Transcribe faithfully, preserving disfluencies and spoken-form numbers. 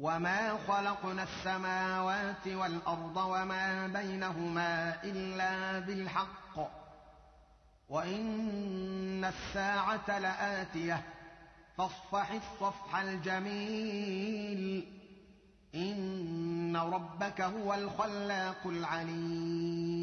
وما خلقنا السماوات والأرض وما بينهما إلا بالحق وإن الساعة لآتية فاصفح الصفح الجميل إن ربك هو الخلاق العليم